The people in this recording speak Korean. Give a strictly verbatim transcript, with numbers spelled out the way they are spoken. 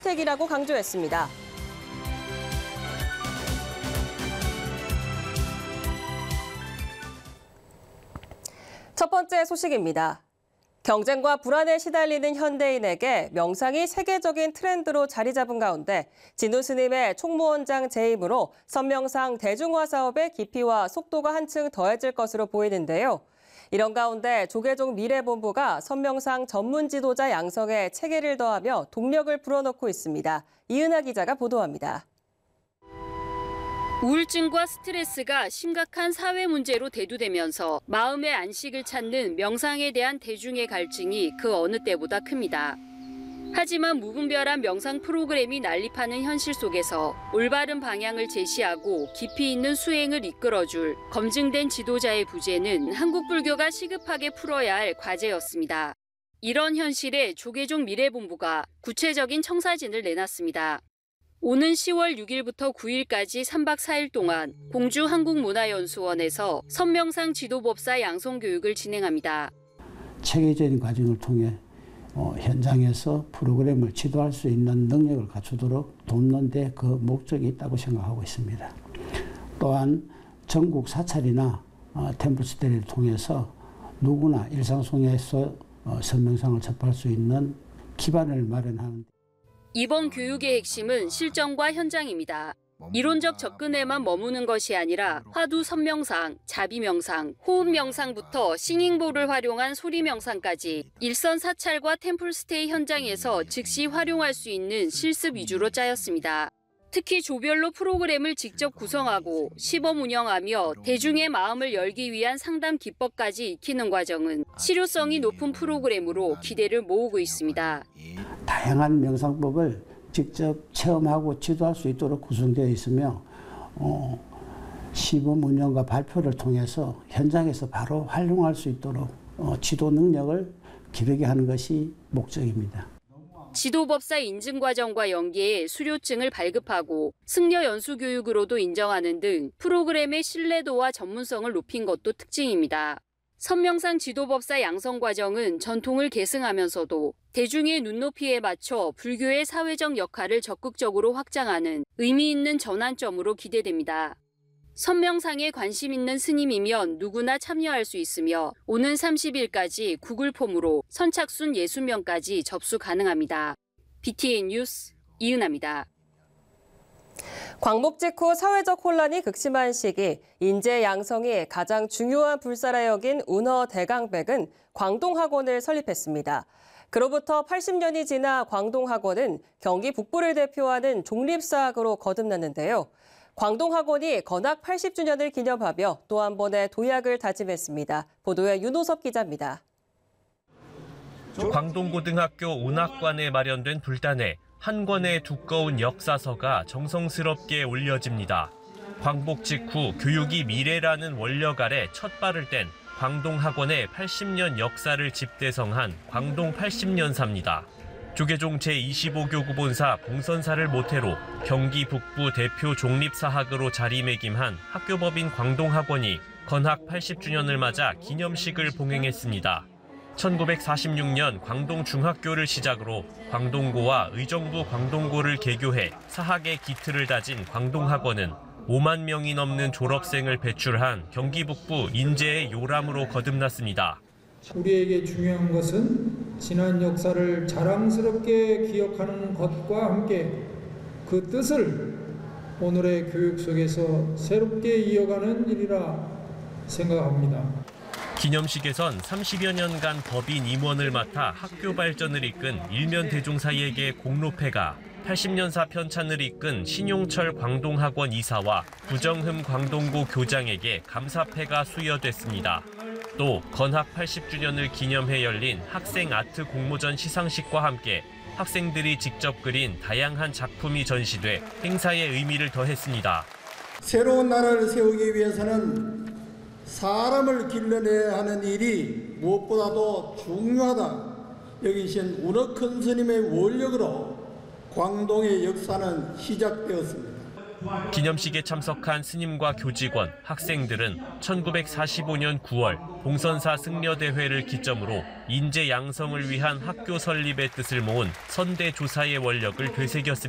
택이라고 강조했습니다. 첫 번째 소식입니다. 경쟁과 불안에 시달리는 현대인에게 명상이 세계적인 트렌드로 자리 잡은 가운데 진우 스님의 총무원장 재임으로 선명상 대중화 사업의 깊이와 속도가 한층 더해질 것으로 보이는데요. 이런 가운데 조계종 미래본부가 선명상 전문 지도자 양성에 체계를 더하며 동력을 불어넣고 있습니다. 이은하 기자가 보도합니다. 우울증과 스트레스가 심각한 사회 문제로 대두되면서 마음의 안식을 찾는 명상에 대한 대중의 갈증이 그 어느 때보다 큽니다. 하지만 무분별한 명상 프로그램이 난립하는 현실 속에서 올바른 방향을 제시하고 깊이 있는 수행을 이끌어줄 검증된 지도자의 부재는 한국 불교가 시급하게 풀어야 할 과제였습니다. 이런 현실에 조계종 미래본부가 구체적인 청사진을 내놨습니다. 오는 시월 육일부터 구일까지 삼박 사일 동안 공주 한국문화연수원에서 선명상 지도법사 양성교육을 진행합니다. 체계적인 과정을 통해 어, 현장에서 프로그램을 지도할 수 있는 능력을 갖추도록 돕는 데 그 목적이 있다고 생각하고 있습니다. 또한 전국 사찰이나 어, 템플스테이를 통해서 누구나 일상 속에서 어, 선명상을 접할 수 있는 기반을 마련하는 데 이번 교육의 핵심은 실전과 현장입니다. 이론적 접근에만 머무는 것이 아니라 화두 선명상, 자비명상, 호흡명상부터 싱잉볼을 활용한 소리명상까지 일선 사찰과 템플스테이 현장에서 즉시 활용할 수 있는 실습 위주로 짜였습니다. 특히 조별로 프로그램을 직접 구성하고 시범 운영하며 대중의 마음을 열기 위한 상담 기법까지 익히는 과정은 실효성이 높은 프로그램으로 기대를 모으고 있습니다. 다양한 명상법을 직접 체험하고 지도할 수 있도록 구성되어 있으며 어, 시범 운영과 발표를 통해서 현장에서 바로 활용할 수 있도록 어, 지도 능력을 기르게 하는 것이 목적입니다. 지도법사 인증 과정과 연계해 수료증을 발급하고 승려 연수 교육으로도 인정하는 등 프로그램의 신뢰도와 전문성을 높인 것도 특징입니다. 선명상 지도법사 양성 과정은 전통을 계승하면서도 대중의 눈높이에 맞춰 불교의 사회적 역할을 적극적으로 확장하는 의미 있는 전환점으로 기대됩니다. 선명상에 관심 있는 스님이면 누구나 참여할 수 있으며 오는 삼십일까지 구글 폼으로 선착순 육십 명까지 접수 가능합니다. 비티엔 뉴스 이은하입니다. 광복 직후 사회적 혼란이 극심한 시기 인재 양성이 가장 중요한 불사라 여긴 운어 대강백은 광동학원을 설립했습니다. 그로부터 팔십 년이 지나 광동학원은 경기 북부를 대표하는 종립사학으로 거듭났는데요. 광동학원이 건학 팔십 주년을 기념하며 또 한 번의 도약을 다짐했습니다. 보도에 윤호섭 기자입니다. 광동고등학교 운학관에 마련된 불단에 한 권의 두꺼운 역사서가 정성스럽게 올려집니다. 광복 직후 교육이 미래라는 원력 아래 첫 발을 뗀 광동학원의 팔십 년 역사를 집대성한 광동 팔십 년사입니다. 조계종 제이십오 교구 본사 봉선사를 모태로 경기 북부 대표 종립사학으로 자리매김한 학교법인 광동학원이 건학 팔십 주년을 맞아 기념식을 봉행했습니다. 천구백사십육 년 광동중학교를 시작으로 광동고와 의정부 광동고를 개교해 사학의 기틀을 다진 광동학원은 오만 명이 넘는 졸업생을 배출한 경기 북부 인재의 요람으로 거듭났습니다. 우리에게 중요한 것은 지난 역사를 자랑스럽게 기억하는 것과 함께 그 뜻을 오늘의 교육 속에서 새롭게 이어가는 일이라 생각합니다. 기념식에선 삼십여 년간 법인 임원을 맡아 학교 발전을 이끈 일면 대종사에게 공로패가, 팔십 년사 편찬을 이끈 신용철 광동학원 이사와 구정흠 광동고 교장에게 감사패가 수여됐습니다. 또 건학 팔십 주년을 기념해 열린 학생 아트 공모전 시상식과 함께 학생들이 직접 그린 다양한 작품이 전시돼 행사의 의미를 더했습니다. 새로운 나라를 세우기 위해서는 사람을 길러내야 하는 일이 무엇보다도 중요하다 여기신 운어 큰 스님의 원력으로 광동의 역사는 시작되었습니다. 기념식에 참석한 스님과 교직원, 학생들은 천구백사십오 년 구월 봉선사 승려대회를 기점으로 인재 양성을 위한 학교 설립의 뜻을 모은 선대 조사의 원력을 되새겼습니다.